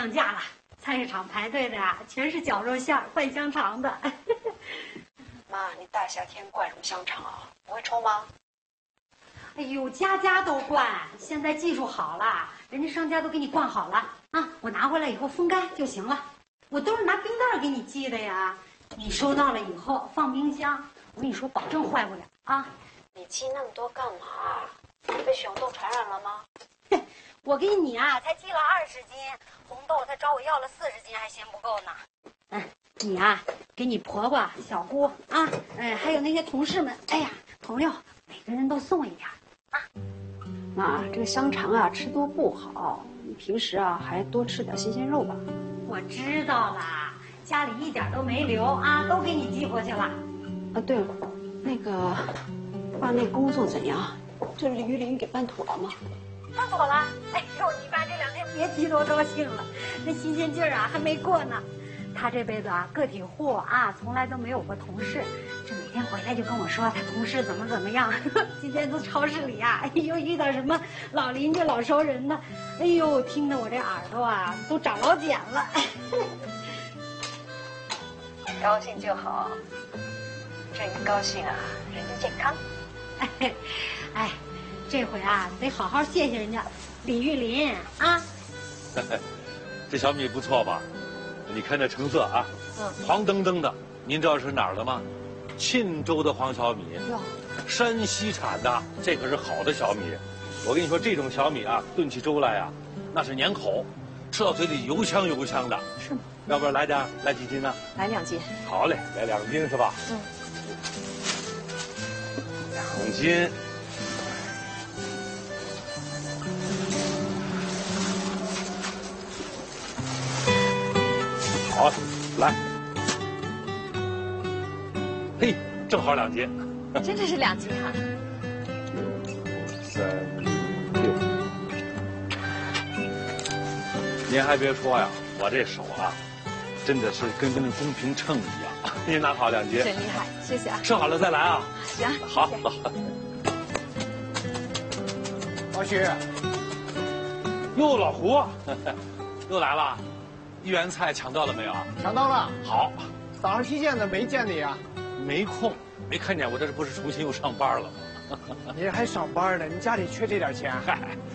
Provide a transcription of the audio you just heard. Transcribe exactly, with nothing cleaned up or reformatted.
降价了，菜市场排队的呀，全是绞肉馅儿、灌香肠的。 妈，你大夏天灌什么香肠啊？不会臭吗？ 哎呦，家家都灌，现在技术好了，人家商家都给你灌好了啊，我拿回来以后风干就行了。我都是拿冰袋给你寄的呀，你收到了以后放冰箱，我跟你说，保证坏不了啊。 你寄那么多干嘛？被熊痘传染了吗？ 我给你啊，才寄了二十斤红豆，他找我要了四十斤，还嫌不够呢。嗯，你啊，给你婆婆、小姑啊，哎，还有那些同事们，哎呀，朋友，每个人都送一点啊。 妈，这个香肠啊，吃多不好，你平时啊还多吃点新鲜肉吧。 我知道啦，家里一点都没留啊，都给你寄过去了。 啊，对了，那个，爸那工作怎样？这鲤鱼鳞给办妥了吗？ 办妥了。哎呦，你爸这两天别提多高兴了，那新鲜劲儿啊还没过呢。他这辈子啊个体户啊，从来都没有过同事，这每天回来就跟我说他同事怎么怎么样。今天从超市里啊，哎呦遇到什么老邻居、老熟人的，哎呦听得我这耳朵啊都长老茧了。 高兴就好，这一高兴啊，人就健康。 哎，哎，这回啊得好好谢谢人家李玉林啊。 这小米不错吧？你看这成色啊，嗯，黄澄澄的。您知道是哪儿的吗？沁州的黄小米，哟，山西产的，这可是好的小米。我跟你说，这种小米啊，炖起粥来啊，那是粘口，吃到嘴里油香油香的。 是吗？ 要不然来点，来几斤呢？ 来两斤。 好嘞，来两斤是吧？ 嗯。 两斤。好，来，嘿，正好两斤， 真的是两斤啊！ 三六，您还别说呀，我这手啊，真的是跟跟那公平秤一样。您拿好两斤， 真厉害，谢谢啊！ 吃好了再来啊。 行， 好， 谢谢好。 老许， 哟，老胡，又来了。一元菜抢到了没有？ 抢到了。 好， 早上去见的没见你啊？ 没空，没看见我，这不是重新又上班了吗？ 你还上班呢？你家里缺这点钱？ 嗨，